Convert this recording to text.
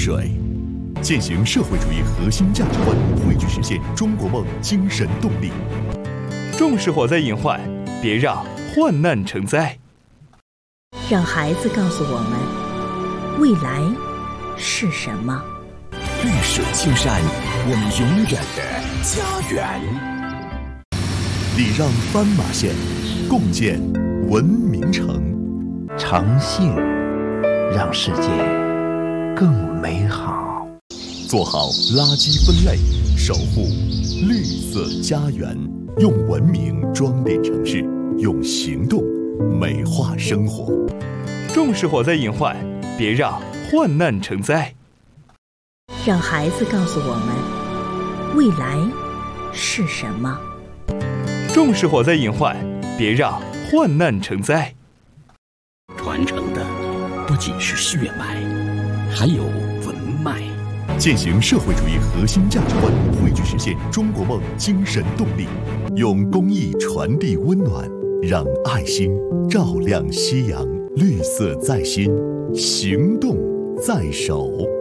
水，践行社会主义核心价值观，汇聚实现中国梦精神动力。 重视火灾隐患，别让患难成灾。 让孩子告诉我们，未来是什么？ 绿水青山，我们永远的家园。 礼让斑马线，共建文明城。 诚信让世界更美好。 做好垃圾分类，守护绿色家园。用文明装点城市，用行动美化生活。 重视火灾隐患，别让患难成灾。 让孩子告诉我们，未来是什么？ 重视火灾隐患，别让患难成灾。 传承的不仅是血脉，还有文脉。 践行社会主义核心价值观，汇聚实现中国梦精神动力。用公益传递温暖，让爱心照亮夕阳。绿色在心，行动在手。